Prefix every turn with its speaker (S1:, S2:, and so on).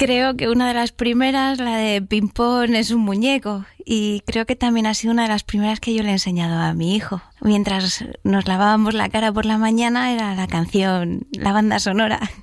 S1: Creo que una de las primeras, la de Pimpón es un muñeco, y creo que también ha sido una de las primeras que yo le he enseñado a mi hijo. Mientras nos lavábamos la cara por la mañana era la canción, la banda sonora.